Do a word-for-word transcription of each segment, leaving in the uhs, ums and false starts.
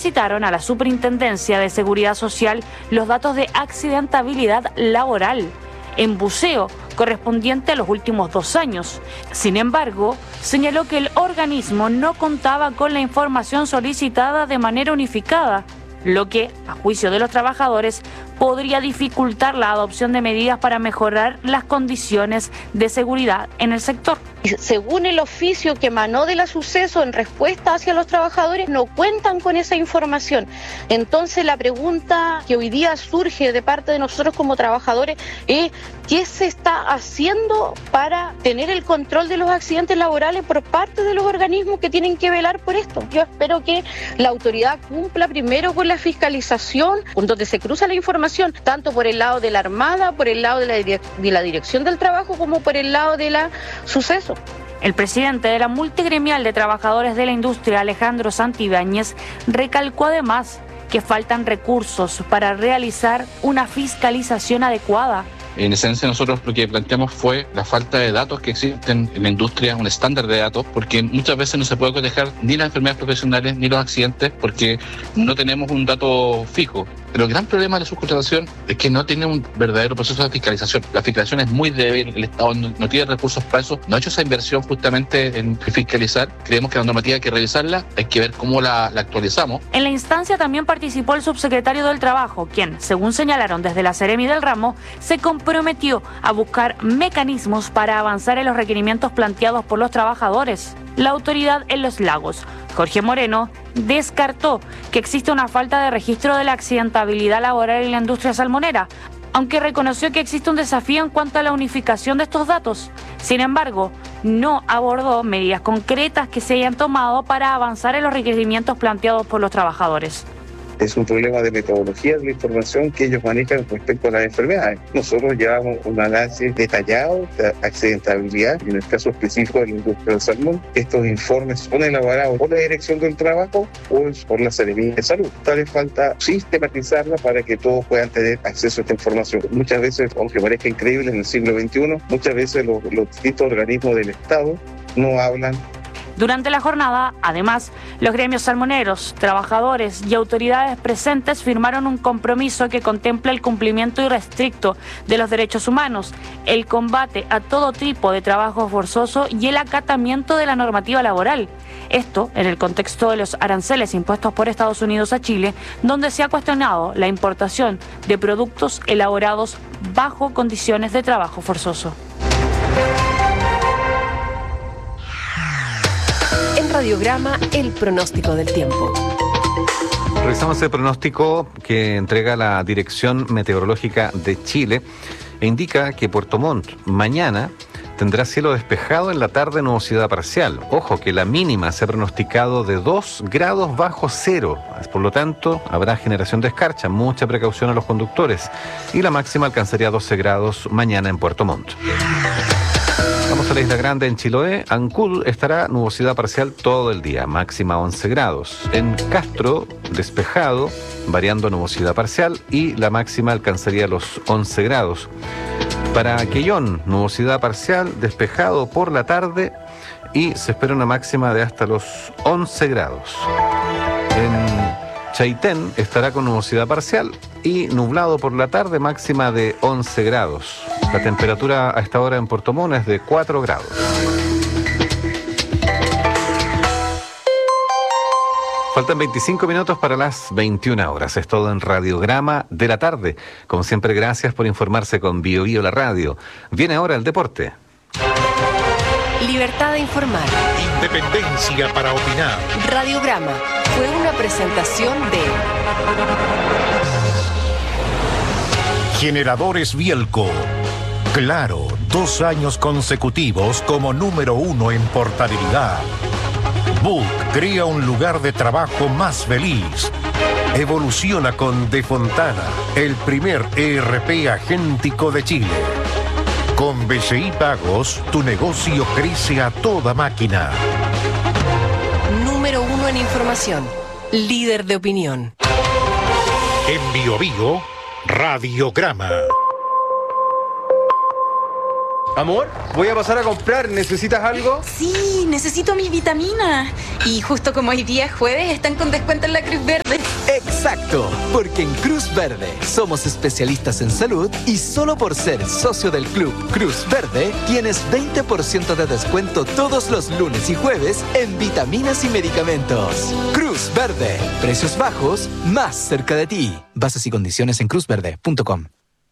solicitaron a la Superintendencia de Seguridad Social los datos de accidentabilidad laboral en buceo correspondiente a los últimos dos años. Sin embargo, señaló que el organismo no contaba con la información solicitada de manera unificada, lo que, a juicio de los trabajadores, podría dificultar la adopción de medidas para mejorar las condiciones de seguridad en el sector. Según el oficio que emanó de la suceso en respuesta hacia los trabajadores, no cuentan con esa información. Entonces la pregunta que hoy día surge de parte de nosotros como trabajadores es ¿qué se está haciendo para tener el control de los accidentes laborales por parte de los organismos que tienen que velar por esto? Yo espero que la autoridad cumpla primero con la fiscalización, donde se cruza la información, tanto por el lado de la Armada, por el lado de la, direc- de la Dirección del Trabajo, como por el lado de la suceso. El presidente de la Multigremial de Trabajadores de la Industria, Alejandro Santibáñez, recalcó además que faltan recursos para realizar una fiscalización adecuada. En esencia, nosotros lo que planteamos fue la falta de datos que existen en la industria, un estándar de datos, porque muchas veces no se puede cotejar ni las enfermedades profesionales ni los accidentes porque no tenemos un dato fijo. Pero el gran problema de la subcontratación es que no tiene un verdadero proceso de fiscalización. La fiscalización es muy débil, el Estado no, no tiene recursos para eso, no ha hecho esa inversión justamente en fiscalizar. Creemos que la normativa hay que revisarla, hay que ver cómo la, la actualizamos. En la instancia también participó el subsecretario del Trabajo, quien, según señalaron desde la Seremi del ramo, se comprometió a buscar mecanismos para avanzar en los requerimientos planteados por los trabajadores. La autoridad en Los Lagos, Jorge Moreno, descartó que existe una falta de registro de la accidentabilidad laboral en la industria salmonera, aunque reconoció que existe un desafío en cuanto a la unificación de estos datos. Sin embargo, no abordó medidas concretas que se hayan tomado para avanzar en los requerimientos planteados por los trabajadores. Es un problema de metodología de la información que ellos manejan respecto a las enfermedades. Nosotros llevamos un análisis detallado de accidentabilidad, y en el caso específico de la industria del salmón, estos informes son elaborados por la Dirección del Trabajo o por la Seremi de Salud. Tal vez falta sistematizarla para que todos puedan tener acceso a esta información. Muchas veces, aunque parezca increíble en el siglo veintiuno, muchas veces los, los distintos organismos del Estado no hablan. Durante la jornada, además, los gremios salmoneros, trabajadores y autoridades presentes firmaron un compromiso que contempla el cumplimiento irrestricto de los derechos humanos, el combate a todo tipo de trabajo forzoso y el acatamiento de la normativa laboral. Esto en el contexto de los aranceles impuestos por Estados Unidos a Chile, donde se ha cuestionado la importación de productos elaborados bajo condiciones de trabajo forzoso. Radiograma, el pronóstico del tiempo. Revisamos el pronóstico que entrega la Dirección Meteorológica de Chile e indica que Puerto Montt mañana tendrá cielo despejado, en la tarde nubosidad parcial. Ojo que la mínima se ha pronosticado de dos grados bajo cero, por lo tanto habrá generación de escarcha, mucha precaución a los conductores, y la máxima alcanzaría doce grados mañana en Puerto Montt. Vamos a la Isla Grande, en Chiloé. Ancud estará nubosidad parcial todo el día, máxima once grados. En Castro, despejado, variando nubosidad parcial, y la máxima alcanzaría los once grados. Para Quellón, nubosidad parcial, despejado por la tarde, y se espera una máxima de hasta los once grados. En Chaitén estará con nubosidad parcial y nublado por la tarde, máxima de once grados. La temperatura a esta hora en Puerto Montt es de cuatro grados. Faltan veinticinco minutos para las veintiuna horas. Es todo en Radiograma de la tarde. Como siempre, gracias por informarse con Bio Bio la radio. Viene ahora el deporte. Libertad de informar. Independencia para opinar. Radiograma fue una presentación de Generadores Bielco. Claro, dos años consecutivos como número uno en portabilidad. Book crea un lugar de trabajo más feliz. Evoluciona con De Fontana, el primer E R P agéntico de Chile. Con B C I Pagos, tu negocio crece a toda máquina. número uno en información, líder de opinión. En Bio Bio, Radiograma. Amor, voy a pasar a comprar. ¿Necesitas algo? Sí, necesito mis vitaminas. Y justo como hoy día es jueves, están con descuento en la Cruz Verde. Exacto, porque en Cruz Verde somos especialistas en salud y solo por ser socio del Club Cruz Verde tienes veinte por ciento de descuento todos los lunes y jueves en vitaminas y medicamentos. Cruz Verde, precios bajos, más cerca de ti. Bases y condiciones en cruz verde punto com.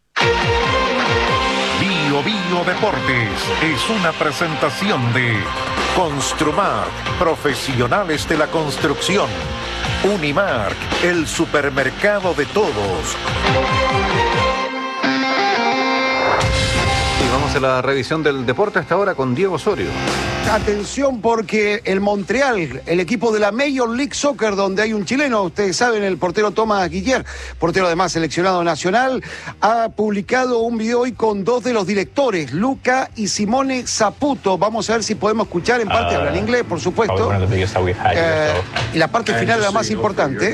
Bio Bio Deportes es una presentación de Construmark, profesionales de la construcción. Unimark, el supermercado de todos. Y vamos a la revisión del deporte hasta ahora con Diego Osorio. Atención porque el Montreal, el equipo de la Major League Soccer, donde hay un chileno, ustedes saben, el portero Tomás Guiller, portero además seleccionado nacional, ha publicado un video hoy con dos de los directores, Luca y Simone Saputo. Vamos a ver si podemos escuchar, en parte uh, hablan inglés, por supuesto. Eh, y la parte final es la más importante.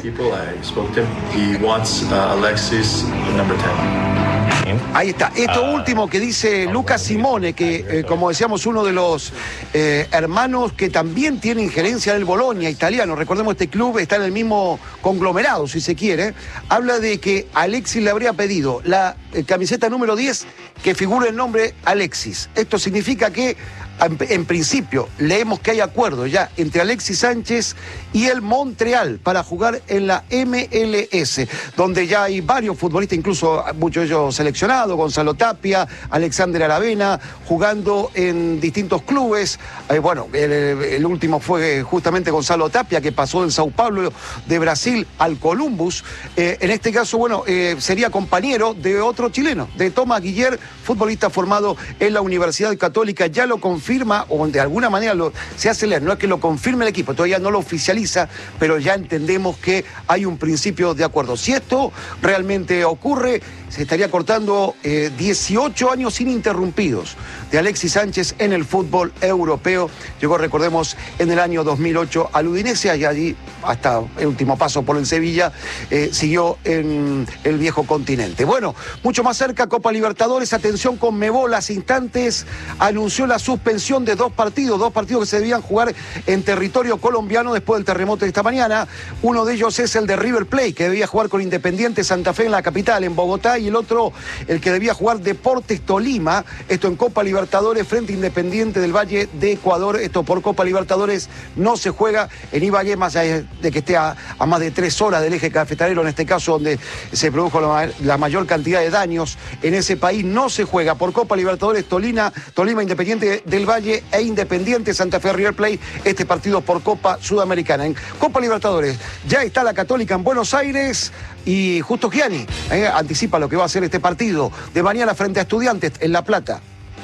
Ahí está. Esto uh, último que dice Luca Simone, que eh, como decíamos, uno de los eh, hermanos que también tiene injerencia en el Bologna italiano. Recordemos, este club está en el mismo conglomerado, si se quiere. Habla de que Alexis le habría pedido la eh, camiseta número diez que figure el nombre Alexis. Esto significa que en principio leemos que hay acuerdo ya entre Alexis Sánchez y el Montreal para jugar en la M L S, donde ya hay varios futbolistas, incluso muchos de ellos seleccionados, Gonzalo Tapia, Alexander Aravena, jugando en distintos clubes. Eh, bueno, el, el último fue justamente Gonzalo Tapia, que pasó del Sao Paulo de Brasil al Columbus. Eh, en este caso, bueno, eh, sería compañero de otro chileno, de Tomás Guiller, futbolista formado en la Universidad Católica. Ya lo confirmó firma, o de alguna manera lo, se hace leer, no es que lo confirme el equipo, todavía no lo oficializa, pero ya entendemos que hay un principio de acuerdo. Si esto realmente ocurre, se estaría cortando eh, dieciocho años ininterrumpidos de Alexis Sánchez en el fútbol europeo. Llegó, recordemos, en el año dos mil ocho al Udinese, y allí, hasta el último paso por el Sevilla, eh, siguió en el viejo continente. Bueno, mucho más cerca, Copa Libertadores. Atención, Conmebol, hace instantes anunció la suspensión de dos partidos, dos partidos que se debían jugar en territorio colombiano después del terremoto de esta mañana. Uno de ellos es el de River Plate, que debía jugar con Independiente Santa Fe en la capital, en Bogotá, y el otro, el que debía jugar Deportes Tolima, esto en Copa Libertadores frente a Independiente del Valle de Ecuador. Esto por Copa Libertadores no se juega en Ibagué, más allá de que esté a, a más de tres horas del eje cafetalero, en este caso donde se produjo la, la mayor cantidad de daños en ese país. No se juega por Copa Libertadores Tolima, Tolima Independiente del Valle e Independiente Santa Fe River Plate, este partido por Copa Sudamericana. En Copa Libertadores ya está la Católica en Buenos Aires, y Justo Gianni eh, anticipa lo que va a ser este partido de mañana frente a Estudiantes en La Plata.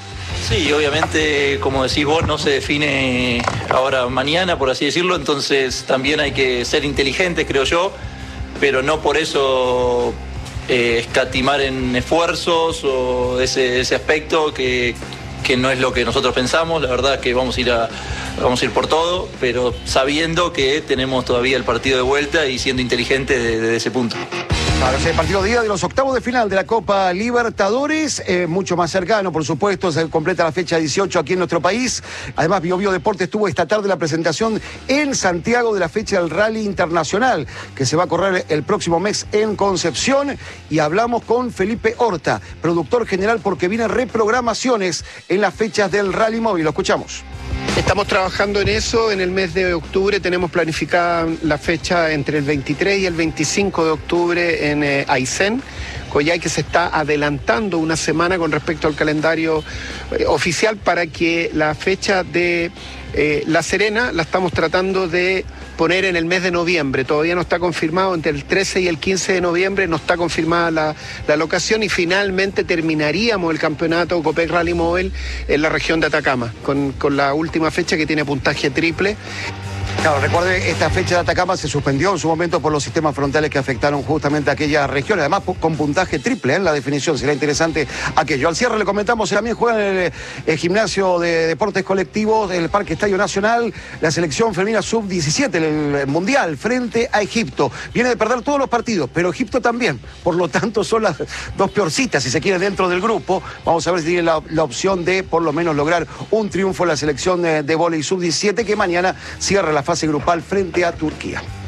Sí, obviamente, como decís vos, no se define ahora mañana, por así decirlo, entonces también hay que ser inteligentes, creo yo, pero no por eso eh, escatimar en esfuerzos o ese, ese aspecto que, que no es lo que nosotros pensamos. La verdad que vamos a ir a, vamos a ir por todo, pero sabiendo que tenemos todavía el partido de vuelta y siendo inteligentes desde de ese punto. Claro, es el partido día de los octavos de final de la Copa Libertadores, eh, mucho más cercano, por supuesto, se completa la fecha dieciocho aquí en nuestro país. Además, Bio Bio Deportes tuvo esta tarde la presentación en Santiago de la fecha del Rally Internacional, que se va a correr el próximo mes en Concepción, y hablamos con Felipe Horta, productor general, porque vienen reprogramaciones en las fechas del Rally Móvil. Lo escuchamos. Estamos trabajando en eso. En el mes de octubre tenemos planificada la fecha entre el veintitrés y el veinticinco de octubre en eh, Aysén, Coyhai, que se está adelantando una semana con respecto al calendario eh, oficial, para que la fecha de eh, La Serena la estamos tratando de poner en el mes de noviembre. Todavía no está confirmado, entre el trece y el quince de noviembre no está confirmada la, la locación, y finalmente terminaríamos el campeonato Copec Rally Móvil en la región de Atacama, con, con la última fecha que tiene puntaje triple. Claro, recuerde, esta fecha de Atacama se suspendió en su momento por los sistemas frontales que afectaron justamente a aquellas regiones, además con puntaje triple ¿eh? en la definición, será interesante aquello. Al cierre le comentamos, también juega en el, el gimnasio de deportes colectivos, el Parque Estadio Nacional, la selección femenina sub diecisiete, el Mundial, frente a Egipto. Viene de perder todos los partidos, pero Egipto también, por lo tanto son las dos peorcitas, si se quiere, dentro del grupo. Vamos a ver si tiene la, la opción de por lo menos lograr un triunfo en la selección de, de vóley sub diecisiete, que mañana cierra la fase grupal frente a Turquía.